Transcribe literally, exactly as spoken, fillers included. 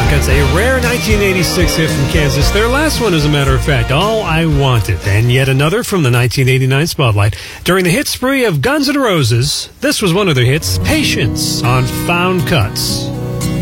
Cuts, a rare nineteen eighty-six hit from Kansas. Their last one, as a matter of fact, All I Wanted. And yet another from the nineteen eighty-nine Spotlight. During the hit spree of Guns N' Roses, this was one of their hits, Patience, on Found Cuts.